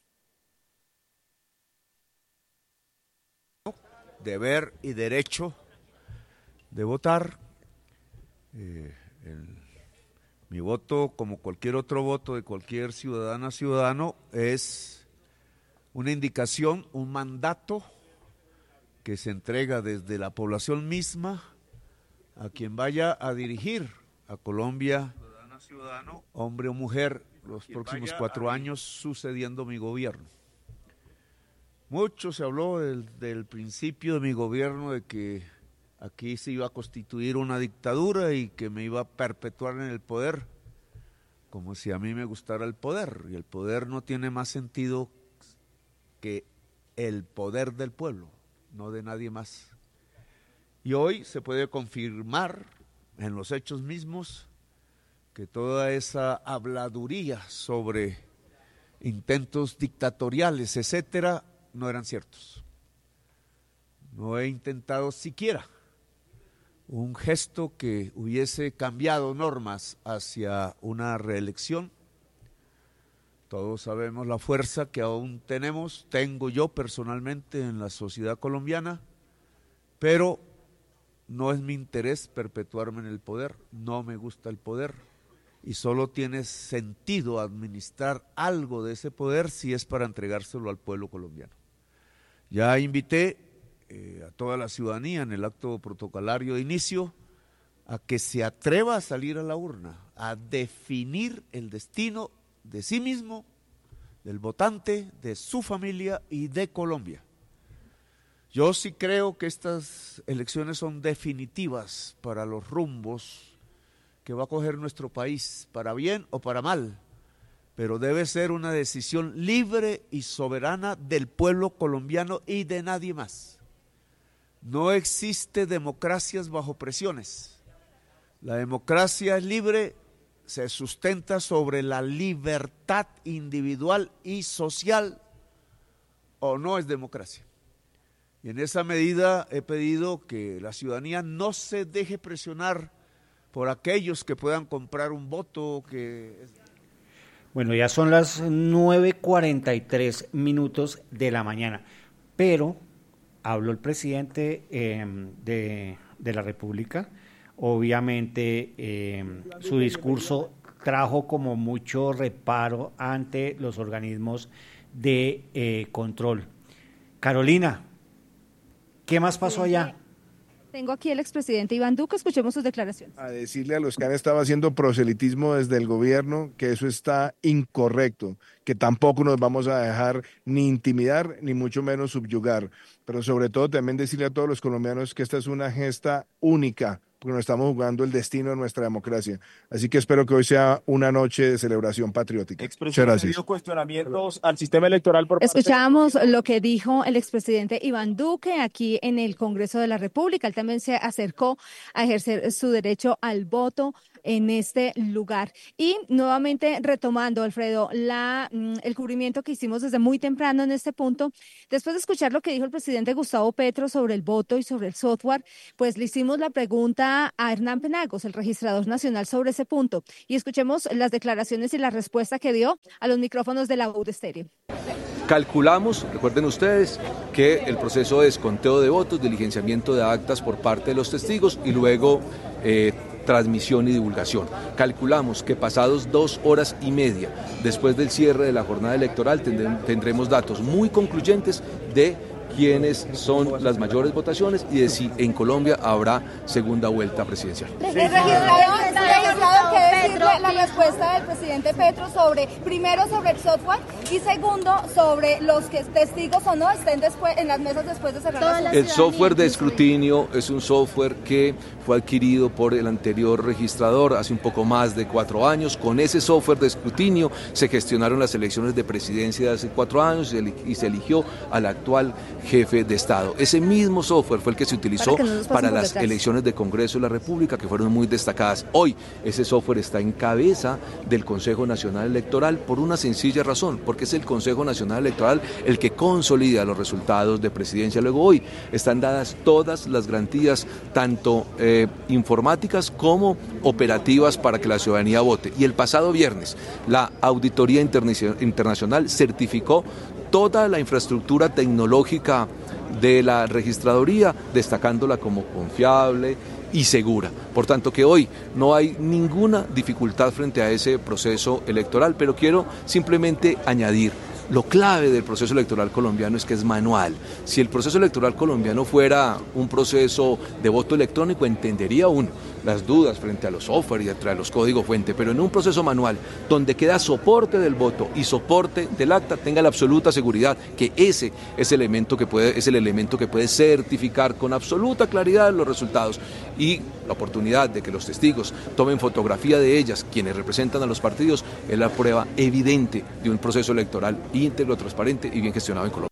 Deber y derecho de votar. Eh, el Mi voto, como cualquier otro voto de cualquier ciudadana ciudadano, es una indicación, un mandato que se entrega desde la población misma a quien vaya a dirigir a Colombia, ciudadana, ciudadano, hombre o mujer, los próximos cuatro años sucediendo mi gobierno. Mucho se habló del, del principio de mi gobierno de que aquí se iba a constituir una dictadura y que me iba a perpetuar en el poder, como si a mí me gustara el poder, y el poder no tiene más sentido que el poder del pueblo, no de nadie más. Y hoy se puede confirmar en los hechos mismos que toda esa habladuría sobre intentos dictatoriales, etcétera, no eran ciertos. No he intentado siquiera un gesto que hubiese cambiado normas hacia una reelección. Todos sabemos la fuerza que aún tenemos, tengo yo personalmente en la sociedad colombiana, pero no es mi interés perpetuarme en el poder, no me gusta el poder y solo tiene sentido administrar algo de ese poder si es para entregárselo al pueblo colombiano. Ya invité eh, a toda la ciudadanía en el acto protocolario de inicio a que se atreva a salir a la urna, a definir el destino de sí mismo, del votante, de su familia y de Colombia. Yo sí creo que estas elecciones son definitivas para los rumbos que va a coger nuestro país, para bien o para mal, pero debe ser una decisión libre y soberana del pueblo colombiano y de nadie más. No existe democracias bajo presiones. La democracia es libre, se sustenta sobre la libertad individual y social, o no es democracia. Y en esa medida he pedido que la ciudadanía no se deje presionar por aquellos que puedan comprar un voto. Que Bueno, ya son las nueve cuarenta y tres minutos de la mañana, pero habló el presidente eh, de, de la República. Obviamente eh, su discurso trajo como mucho reparo ante los organismos de eh, control. Carolina, ¿qué más pasó allá? Tengo aquí al expresidente Iván Duque, escuchemos sus declaraciones. A decirle a los que han estado haciendo proselitismo desde el gobierno que eso está incorrecto, que tampoco nos vamos a dejar ni intimidar, ni mucho menos subyugar, pero sobre todo también decirle a todos los colombianos que esta es una gesta única, porque nos estamos jugando el destino de nuestra democracia. Así que espero que hoy sea una noche de celebración patriótica. Muchas gracias. Cuestionamientos al sistema electoral por parte... Escuchábamos lo que dijo el expresidente Iván Duque aquí en el Congreso de la República. Él también se acercó a ejercer su derecho al voto en este lugar. Y nuevamente retomando, Alfredo, la, el cubrimiento que hicimos desde muy temprano en este punto, después de escuchar lo que dijo el presidente Gustavo Petro sobre el voto y sobre el software, pues le hicimos la pregunta a Hernán Penagos, el registrador nacional, sobre ese punto. Y escuchemos las declaraciones y la respuesta que dio a los micrófonos de la U D Estéreo. Calculamos, recuerden ustedes, que el proceso de desconteo de votos, diligenciamiento de actas por parte de los testigos y luego eh, transmisión y divulgación. Calculamos que pasados dos horas y media después del cierre de la jornada electoral tendremos datos muy concluyentes de quiénes son las mayores votaciones y de si en Colombia habrá segunda vuelta presidencial. Registrador, registrador, ¿qué decirle la respuesta del presidente Petro sobre, primero sobre el software y segundo sobre los que testigos o no estén después en las mesas después de cerrar la... El software de escrutinio es un software que fue adquirido por el anterior registrador hace un poco más de cuatro años. Con ese software de escrutinio se gestionaron las elecciones de presidencia de hace cuatro años y se eligió al actual jefe de Estado. Ese mismo software fue el que se utilizó para, no para las detrás. elecciones de Congreso de la República, que fueron muy destacadas. Hoy ese software está en cabeza del Consejo Nacional Electoral por una sencilla razón, porque es el Consejo Nacional Electoral el que consolida los resultados de presidencia. Luego hoy están dadas todas las garantías, tanto eh, informáticas como operativas, para que la ciudadanía vote. Y el pasado viernes la Auditoría Internacional certificó toda la infraestructura tecnológica de la registraduría, destacándola como confiable y segura. Por tanto, que hoy no hay ninguna dificultad frente a ese proceso electoral, pero quiero simplemente añadir, lo clave del proceso electoral colombiano es que es manual. Si el proceso electoral colombiano fuera un proceso de voto electrónico, entendería uno las dudas frente a los software y a los códigos fuente, pero en un proceso manual donde queda soporte del voto y soporte del acta, tenga la absoluta seguridad que ese es el elemento que puede, es el elemento que puede certificar con absoluta claridad los resultados, y la oportunidad de que los testigos tomen fotografía de ellas, quienes representan a los partidos, es la prueba evidente de un proceso electoral íntegro, transparente y bien gestionado en Colombia.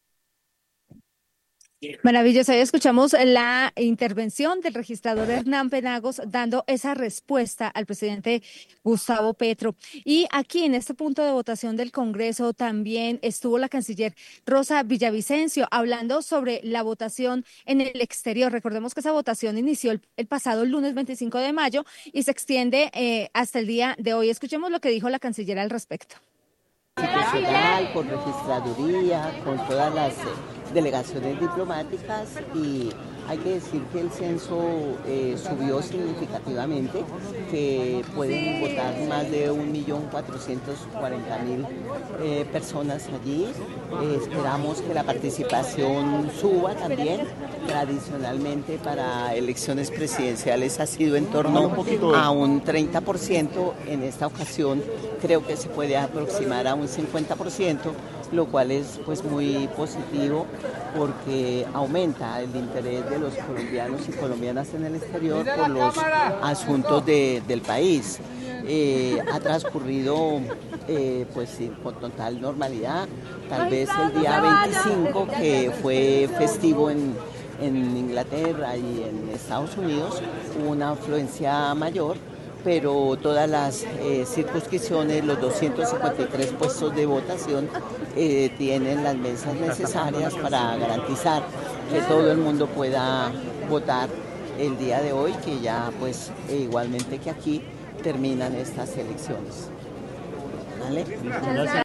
Maravilloso, ahí escuchamos la intervención del registrador Hernán Penagos dando esa respuesta al presidente Gustavo Petro. Y aquí en este punto de votación del Congreso también estuvo la canciller Rosa Villavicencio hablando sobre la votación en el exterior. Recordemos que esa votación inició el, el pasado lunes veinticinco de mayo y se extiende eh, hasta el día de hoy. Escuchemos lo que dijo la canciller al respecto. Institucional, con registraduría, con todas las delegaciones diplomáticas, y hay que decir que el censo eh, subió significativamente, que pueden votar más de un millón cuatrocientos cuarenta mil eh, personas allí. Eh, esperamos que la participación suba también. Tradicionalmente para elecciones presidenciales ha sido en torno a un treinta por ciento. En esta ocasión creo que se puede aproximar a un cincuenta por ciento, lo cual es pues muy positivo porque aumenta el interés de los colombianos y colombianas en el exterior por los asuntos de, del país. Eh, ha transcurrido eh, pues sí, con total normalidad. Tal vez el día veinticinco, que fue festivo en, en Inglaterra y en Estados Unidos, hubo una afluencia mayor, pero todas las eh, circunscripciones, los doscientos cincuenta y tres puestos de votación eh, tienen las mesas necesarias para garantizar que todo el mundo pueda votar el día de hoy, que ya pues eh, igualmente que aquí terminan estas elecciones. ¿Vale? Gracias.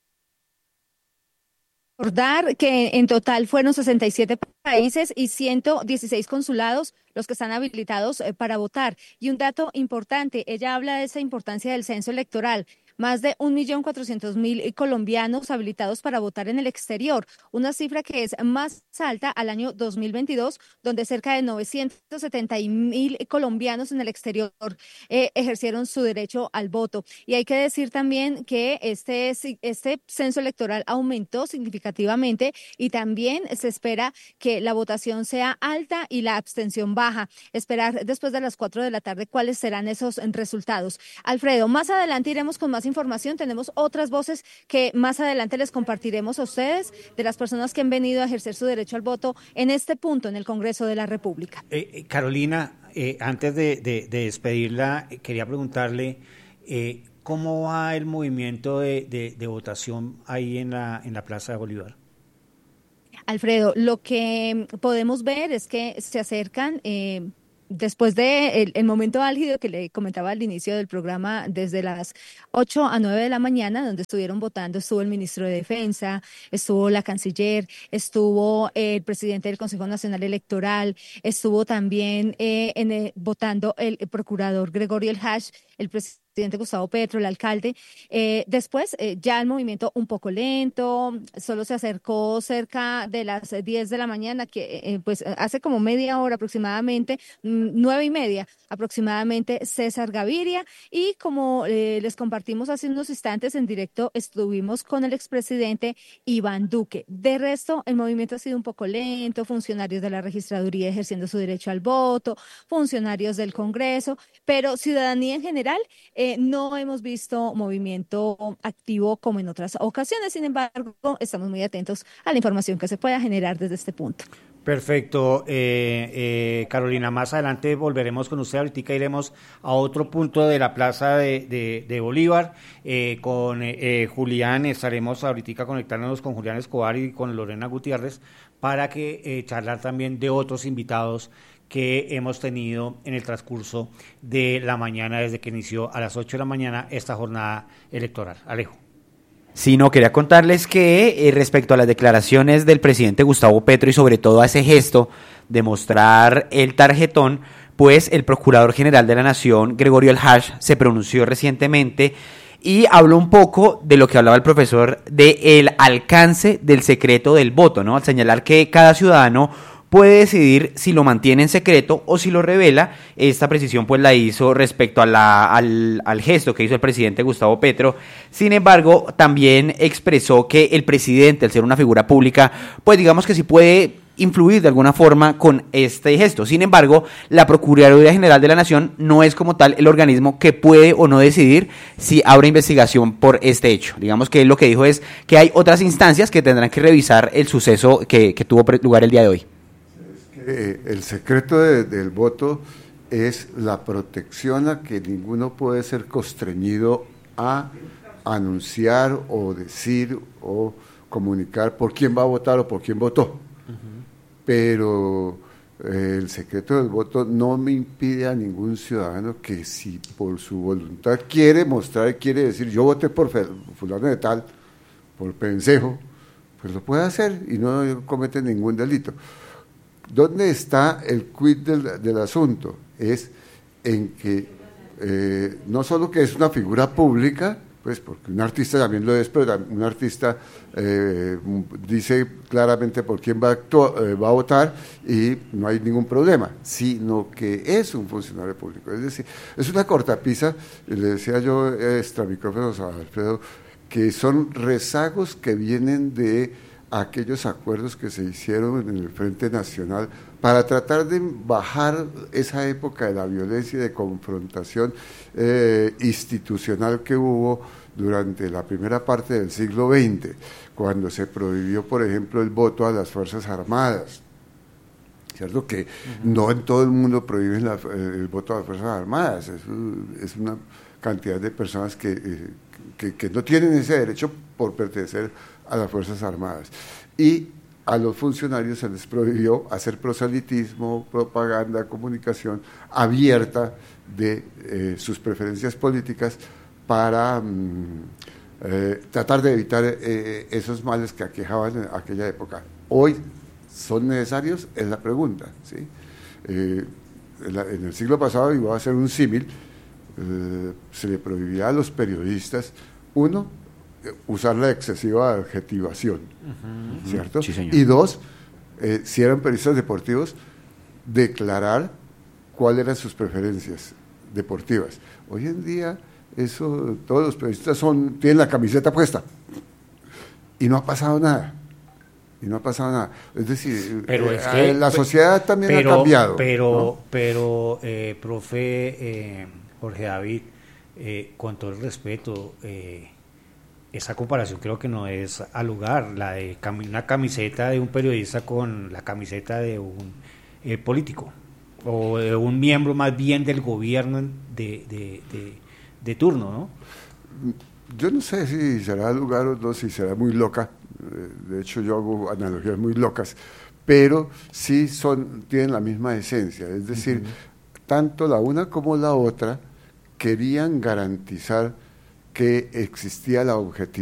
Recordar que en total fueron sesenta y siete países y ciento dieciséis consulados los que están habilitados para votar. Y un dato importante, ella habla de esa importancia del censo electoral. Más de un millón cuatrocientos mil colombianos habilitados para votar en el exterior, una cifra que es más alta al año dos mil veintidós, donde cerca de novecientos setenta mil colombianos en el exterior eh, ejercieron su derecho al voto. Y hay que decir también que este, este censo electoral aumentó significativamente y también se espera que la votación sea alta y la abstención baja. Esperar después de las cuatro de la tarde cuáles serán esos resultados. Alfredo, más adelante iremos con más información. Tenemos otras voces que más adelante les compartiremos a ustedes de las personas que han venido a ejercer su derecho al voto en este punto en el Congreso de la República. Eh, Carolina, eh, antes de, de, de despedirla, eh, quería preguntarle eh, ¿cómo va el movimiento de, de, de votación ahí en la, en la Plaza de Bolívar? Alfredo, lo que podemos ver es que se acercan eh, después de el, el momento álgido que le comentaba al inicio del programa, desde las ocho a nueve de la mañana, donde estuvieron votando, estuvo el ministro de Defensa, estuvo la canciller, estuvo el presidente del Consejo Nacional Electoral, estuvo también eh, en el, votando el, el procurador Gregorio El Hash, el presidente presidente Gustavo Petro, el alcalde. Eh, después, eh, ya el movimiento un poco lento, solo se acercó cerca de las diez de la mañana, que eh, pues hace como media hora aproximadamente, nueve y media aproximadamente, César Gaviria, y como eh, les compartimos hace unos instantes en directo, estuvimos con el expresidente Iván Duque. De resto, el movimiento ha sido un poco lento, funcionarios de la registraduría ejerciendo su derecho al voto, funcionarios del Congreso, pero ciudadanía en general, eh, Eh, no hemos visto movimiento activo como en otras ocasiones. Sin embargo, estamos muy atentos a la información que se pueda generar desde este punto. Perfecto, eh, eh, Carolina, más adelante volveremos con usted. Ahorita iremos a otro punto de la Plaza de, de, de Bolívar eh, con eh, Julián. Estaremos ahorita conectándonos con Julián Escobar y con Lorena Gutiérrez para que eh, charlar también de otros invitados que hemos tenido en el transcurso de la mañana, desde que inició a las ocho de la mañana esta jornada electoral. Alejo. Sí, no, quería contarles que eh, respecto a las declaraciones del presidente Gustavo Petro y sobre todo a ese gesto de mostrar el tarjetón, pues el Procurador General de la Nación, Gregorio El Hash, se pronunció recientemente y habló un poco de lo que hablaba el profesor, de el alcance del secreto del voto, ¿no? Al señalar que cada ciudadano puede decidir si lo mantiene en secreto o si lo revela. Esta precisión pues la hizo respecto a la, al, al gesto que hizo el presidente Gustavo Petro. Sin embargo, también expresó que el presidente, al ser una figura pública, pues digamos que sí puede influir de alguna forma con este gesto. Sin embargo, la Procuraduría General de la Nación no es como tal el organismo que puede o no decidir si abre investigación por este hecho. Digamos que lo que dijo es que hay otras instancias que tendrán que revisar el suceso que, que tuvo lugar el día de hoy. Es que el secreto de, del voto es la protección a que ninguno puede ser constreñido a anunciar o decir o comunicar por quién va a votar o por quién votó. Pero eh, el secreto del voto no me impide a ningún ciudadano que si por su voluntad quiere mostrar, quiere decir yo voté por fulano de tal, por pensejo, pues lo puede hacer y no comete ningún delito. ¿Dónde está el quid del, del asunto? Es en que eh, no solo que es una figura pública, pues porque un artista también lo es, pero un artista eh, dice claramente por quién va a, actuar, eh, va a votar y no hay ningún problema, sino que es un funcionario público. Es decir, es una cortapisa, le decía yo extra micrófonos a Alfredo, que son rezagos que vienen de aquellos acuerdos que se hicieron en el Frente Nacional para tratar de bajar esa época de la violencia y de confrontación eh, institucional que hubo durante la primera parte del siglo veinte, cuando se prohibió, por ejemplo, el voto a las Fuerzas Armadas. ¿Cierto? Que uh-huh. no en todo el mundo prohíben la, el voto a las Fuerzas Armadas, es, es una cantidad de personas que, eh, que, que no tienen ese derecho por pertenecer a las Fuerzas Armadas. Y a los funcionarios se les prohibió hacer proselitismo, propaganda, comunicación abierta de eh, sus preferencias políticas para mm, eh, tratar de evitar eh, esos males que aquejaban en aquella época. Hoy son necesarios, es la pregunta, ¿sí? Eh, en, la, en el siglo pasado, y voy a hacer un símil, eh, se le prohibía a los periodistas, uno, usar la excesiva adjetivación, uh-huh, ¿cierto? Sí, señor. Y dos, eh, si eran periodistas deportivos, declarar cuáles eran sus preferencias deportivas. Hoy en día, eso, todos los periodistas son, tienen la camiseta puesta y no ha pasado nada. Y no ha pasado nada. Es decir, pero eh, es que, la sociedad también pero, ha cambiado. Pero, ¿no? pero eh, profe eh, Jorge David, eh, con todo el respeto, eh, esa comparación creo que no es al lugar, la de cam- una camiseta de un periodista con la camiseta de un eh, político o de un miembro más bien del gobierno de, de, de, de turno, ¿no? Yo no sé si será al lugar o no, si será muy loca, de hecho yo hago analogías muy locas, pero sí son, tienen la misma esencia, es decir, uh-huh. tanto la una como la otra querían garantizar que existía la objetividad